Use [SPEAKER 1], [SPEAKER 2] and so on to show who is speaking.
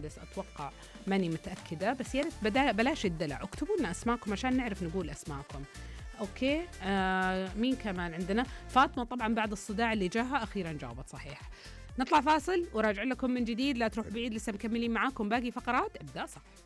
[SPEAKER 1] المهندس أتوقع، ماني متأكدة، بس يا ريت بلاش الدلع، اكتبوا لنا أسماءكم عشان نعرف نقول أسماءكم. أوكي. مين كمان عندنا؟ فاطمة طبعا بعد الصداع اللي جاها أخيرا جاوبت صحيح. نطلع فاصل وراجع لكم من جديد، لا تروح بعيد، لسه مكملين معاكم باقي فقرات ابدأ صح.